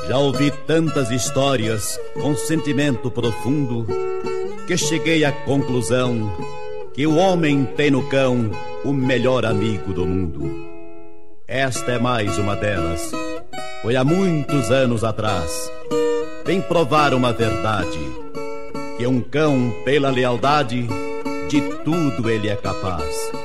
Já ouvi tantas histórias com sentimento profundo que cheguei à conclusão que o homem tem no cão o melhor amigo do mundo. Esta é mais uma delas. Foi há muitos anos atrás. Vem provar uma verdade, que um cão, pela lealdade, de tudo ele é capaz.